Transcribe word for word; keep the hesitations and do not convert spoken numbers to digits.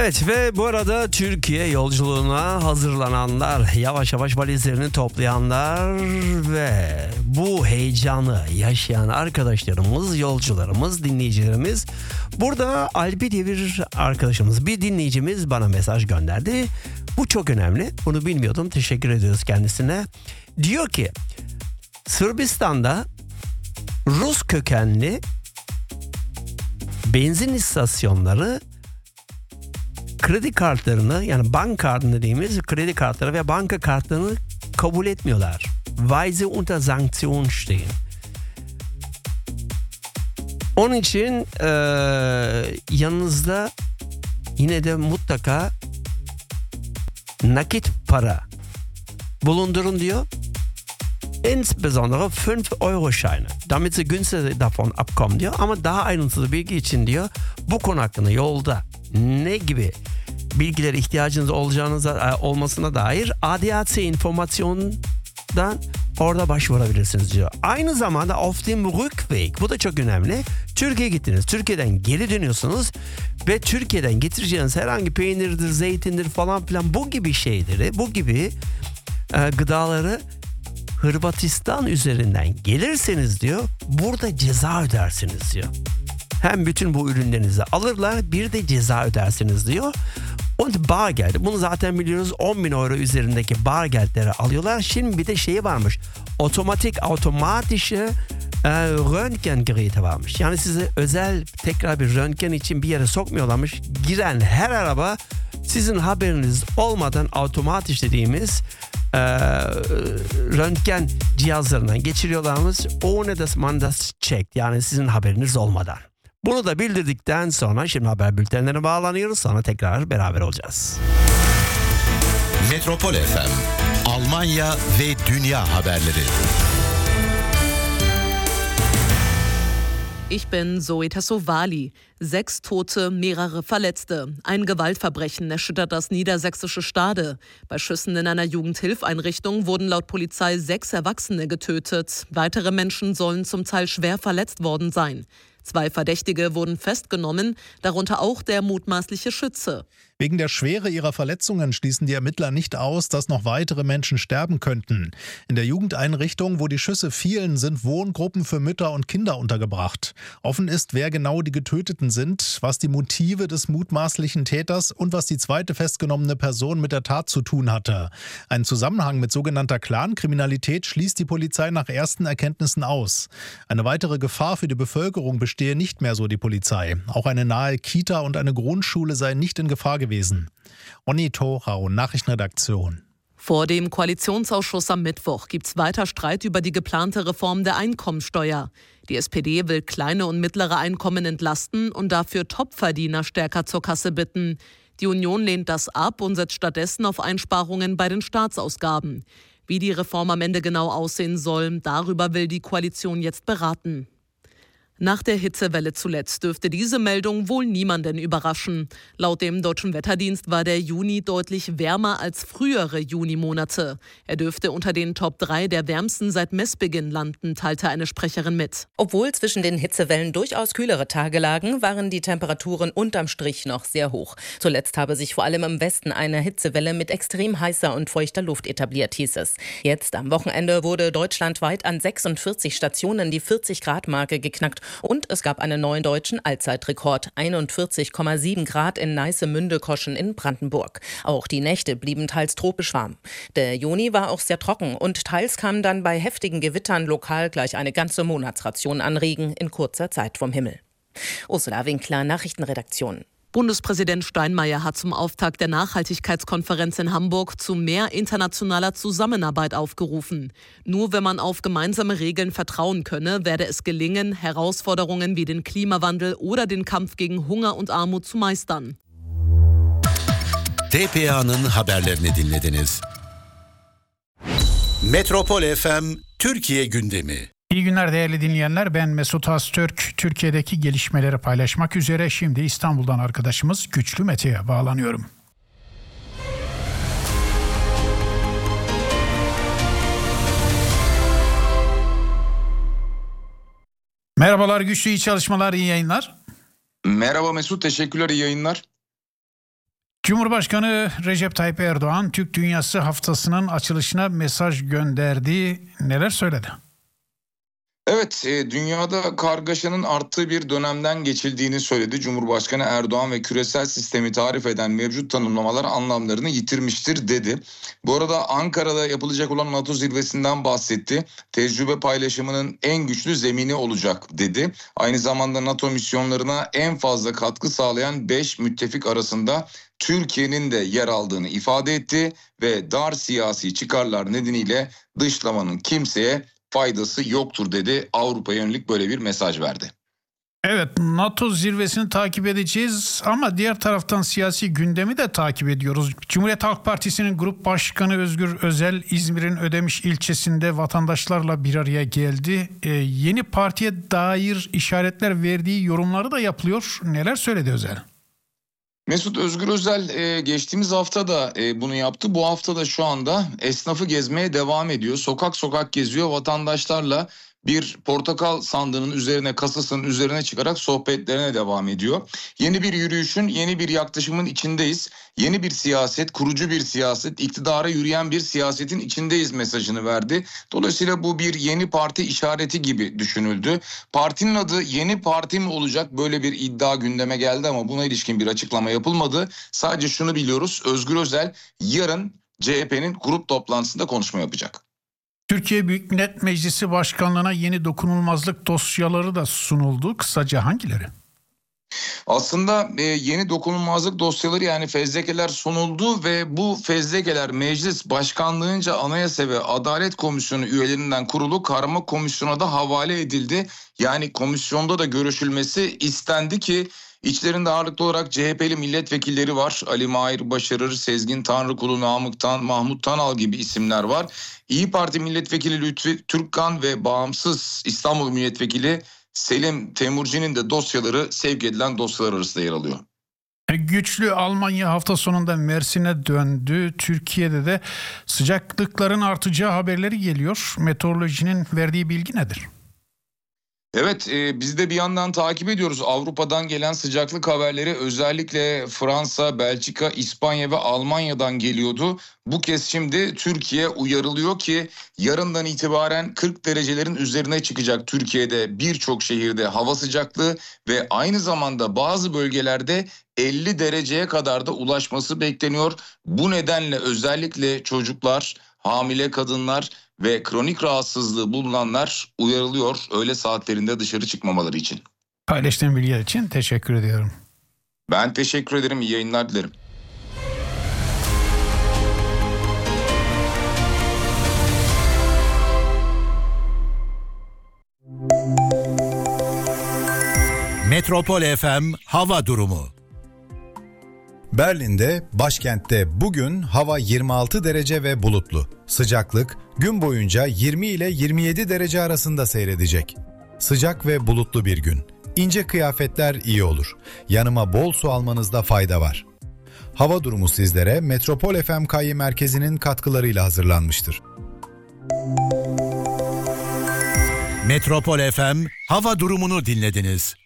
Evet ve bu arada Türkiye yolculuğuna hazırlananlar, yavaş yavaş valizlerini toplayanlar ve bu heyecanı yaşayan arkadaşlarımız, yolcularımız, dinleyicilerimiz. Burada Albi diye bir arkadaşımız, bir dinleyicimiz bana mesaj gönderdi. Bu çok önemli. Bunu bilmiyordum. Teşekkür ediyoruz kendisine. Diyor ki Sırbistan'da Rus kökenli benzin istasyonları kredi kartlarını, yani bank kartını dediğimiz kredi kartları ve banka kartlarını kabul etmiyorlar. Weil sie unter Sanktion stehen. Onun için e, yanınızda yine de mutlaka nakit para bulundurun diyor. Insbesondere fünf Euro Scheine. Damit sie günstiger davon abkommen diyor. Ama daha ayrıntılı bilgi için diyor bu konu hakkında yolda ne gibi bilgilere ihtiyacınız olacağınıza olmasına dair A D A C informasyondan orada başvurabilirsiniz diyor. Aynı zamanda auf dem Rückweg, bu da çok önemli. Türkiye'ye gittiniz. Türkiye'den geri dönüyorsunuz ve Türkiye'den getireceğiniz herhangi peynirdir, zeytindir falan filan bu gibi şeyleri, bu gibi e, gıdaları Hırvatistan üzerinden gelirseniz diyor burada ceza ödersiniz diyor. Hem bütün bu ürünlerinizi alırlar, bir de ceza ödersiniz diyor. Und Bargeld, bunu zaten biliyoruz, on bin euro üzerindeki bargeldleri alıyorlar. Şimdi bir de şeyi varmış, otomatik, otomatische e, röntgen geräte varmış. Yani size özel tekrar bir röntgen için bir yere sokmuyorlarmış. Giren her araba sizin haberiniz olmadan otomatik dediğimiz e, röntgen cihazlarından geçiriyorlarmış. Ohne dass man das checkt, yani sizin haberiniz olmadan. Bunu da bildirdikten sonra şimdi haber bültenlerine bağlanıyoruz. Sonra tekrar beraber olacağız. Metropol F M, Almanya ve Dünya haberleri. Ich bin Zoe Tassovali. Sechs Tote, mehrere Verletzte. Ein Gewaltverbrechen erschüttert das niedersächsische Stade. Bei Schüssen in einer Jugendhilfeinrichtung wurden laut Polizei sechs Erwachsene getötet. Weitere Menschen sollen zum Teil schwer verletzt worden sein. Zwei Verdächtige wurden festgenommen, darunter auch der mutmaßliche Schütze. Wegen der Schwere ihrer Verletzungen schließen die Ermittler nicht aus, dass noch weitere Menschen sterben könnten. In der Jugendeinrichtung, wo die Schüsse fielen, sind Wohngruppen für Mütter und Kinder untergebracht. Offen ist, wer genau die Getöteten sind, was die Motive des mutmaßlichen Täters und was die zweite festgenommene Person mit der Tat zu tun hatte. Einen Zusammenhang mit sogenannter Clankriminalität schließt die Polizei nach ersten Erkenntnissen aus. Eine weitere Gefahr für die Bevölkerung bestehe nicht mehr, so die Polizei. Auch eine nahe Kita und eine Grundschule seien nicht in Gefahr gewesen. Onni Thorau, Nachrichtenredaktion. Vor dem Koalitionsausschuss am Mittwoch gibt es weiter Streit über die geplante Reform der Einkommensteuer. Die S P D will kleine und mittlere Einkommen entlasten und dafür Topverdiener stärker zur Kasse bitten. Die Union lehnt das ab und setzt stattdessen auf Einsparungen bei den Staatsausgaben. Wie die Reform am Ende genau aussehen soll, darüber will die Koalition jetzt beraten. Nach der Hitzewelle zuletzt dürfte diese Meldung wohl niemanden überraschen. Laut dem Deutschen Wetterdienst war der Juni deutlich wärmer als frühere Junimonate. Er dürfte unter den Top drei der wärmsten seit Messbeginn landen, teilte eine Sprecherin mit. Obwohl zwischen den Hitzewellen durchaus kühlere Tage lagen, waren die Temperaturen unterm Strich noch sehr hoch. Zuletzt habe sich vor allem im Westen eine Hitzewelle mit extrem heißer und feuchter Luft etabliert, hieß es. Jetzt am Wochenende wurde deutschlandweit an sechsundvierzig Stationen die vierzig-Grad-Marke geknackt. Und es gab einen neuen deutschen Allzeitrekord, einundvierzig Komma sieben Grad in Neiße-Münde-Koschen in Brandenburg. Auch die Nächte blieben teils tropisch warm. Der Juni war auch sehr trocken und teils kam dann bei heftigen Gewittern lokal gleich eine ganze Monatsration an Regen in kurzer Zeit vom Himmel. Ursula Winkler, Nachrichtenredaktion. Bundespräsident Steinmeier hat zum Auftakt der Nachhaltigkeitskonferenz in Hamburg zu mehr internationaler Zusammenarbeit aufgerufen. Nur wenn man auf gemeinsame Regeln vertrauen könne, werde es gelingen, Herausforderungen wie den Klimawandel oder den Kampf gegen Hunger und Armut zu meistern. T P A'nın haberlerini dinlediniz. Metropol F M Türkiye gündemi. İyi günler değerli dinleyenler. Ben Mesut Aztürk. Türkiye'deki gelişmeleri paylaşmak üzere şimdi İstanbul'dan arkadaşımız Güçlü Mete'ye bağlanıyorum. Merhabalar Güçlü, iyi çalışmalar, iyi yayınlar. Merhaba Mesut, teşekkürler, iyi yayınlar. Cumhurbaşkanı Recep Tayyip Erdoğan Türk Dünyası Haftası'nın açılışına mesaj gönderdi. Neler söyledi? Evet, e, dünyada kargaşanın arttığı bir dönemden geçildiğini söyledi. Cumhurbaşkanı Erdoğan ve küresel sistemi tarif eden mevcut tanımlamalar anlamlarını yitirmiştir dedi. Bu arada Ankara'da yapılacak olan NATO zirvesinden bahsetti. Tecrübe paylaşımının en güçlü zemini olacak dedi. Aynı zamanda NATO misyonlarına en fazla katkı sağlayan beş müttefik arasında Türkiye'nin de yer aldığını ifade etti ve dar siyasi çıkarlar nedeniyle dışlamanın kimseye faydası yoktur dedi. Avrupa'ya yönelik böyle bir mesaj verdi. Evet, NATO zirvesini takip edeceğiz ama diğer taraftan siyasi gündemi de takip ediyoruz. Cumhuriyet Halk Partisi'nin Grup Başkanı Özgür Özel İzmir'in Ödemiş ilçesinde vatandaşlarla bir araya geldi. Ee, yeni partiye dair işaretler verdiği yorumları da yapılıyor. Neler söyledi Özel? Mesut Özgür Özel e, geçtiğimiz hafta da e, bunu yaptı. Bu hafta da şu anda esnafı gezmeye devam ediyor. Sokak sokak geziyor, vatandaşlarla bir portakal sandığının üzerine, kasasının üzerine çıkarak sohbetlerine devam ediyor. Yeni bir yürüyüşün, yeni bir yaklaşımın içindeyiz. Yeni bir siyaset, kurucu bir siyaset, iktidara yürüyen bir siyasetin içindeyiz mesajını verdi. Dolayısıyla bu bir yeni parti işareti gibi düşünüldü. Partinin adı Yeni Parti mi olacak? Böyle bir iddia gündeme geldi ama buna ilişkin bir açıklama yapılmadı. Sadece şunu biliyoruz, Özgür Özel yarın C H P'nin grup toplantısında konuşma yapacak. Türkiye Büyük Millet Meclisi Başkanlığı'na yeni dokunulmazlık dosyaları da sunuldu. Kısaca hangileri? Aslında e, yeni dokunulmazlık dosyaları yani fezlekeler sunuldu ve bu fezlekeler meclis başkanlığınca Anayasa ve Adalet Komisyonu üyelerinden kurulu karma komisyona da havale edildi. Yani komisyonda da görüşülmesi istendi ki İçlerinde ağırlıklı olarak C H P'li milletvekilleri var. Ali Mahir Başarır, Sezgin Tanrıkulu, Namık Tan, Mahmut Tanal gibi isimler var. İyi Parti milletvekili Lütfi Türkkan ve bağımsız İstanbul milletvekili Selim Temurci'nin de dosyaları sevk edilen dosyalar arasında yer alıyor. Güçlü Almanya hafta sonunda Mersin'e döndü. Türkiye'de de sıcaklıkların artacağı haberleri geliyor. Meteorolojinin verdiği bilgi nedir? Evet, e, biz de bir yandan takip ediyoruz Avrupa'dan gelen sıcaklık haberleri, özellikle Fransa, Belçika, İspanya ve Almanya'dan geliyordu. Bu kez şimdi Türkiye uyarılıyor ki yarından itibaren kırk derecelerin üzerine çıkacak Türkiye'de birçok şehirde hava sıcaklığı ve aynı zamanda bazı bölgelerde elli dereceye kadar da ulaşması bekleniyor. Bu nedenle özellikle çocuklar, hamile kadınlar ve kronik rahatsızlığı bulunanlar uyarılıyor öğle saatlerinde dışarı çıkmamaları için. Paylaştığın bilgiler için teşekkür ediyorum. Ben teşekkür ederim. İyi yayınlar dilerim. Metropol F M hava durumu. Berlin'de, başkentte bugün hava yirmi altı derece ve bulutlu. Sıcaklık gün boyunca yirmi ile yirmi yedi derece arasında seyredecek. Sıcak ve bulutlu bir gün. İnce kıyafetler iyi olur. Yanıma bol su almanızda fayda var. Hava durumu sizlere Metropol F M Kayyı Merkezi'nin katkılarıyla hazırlanmıştır. Metropol F M hava durumunu dinlediniz.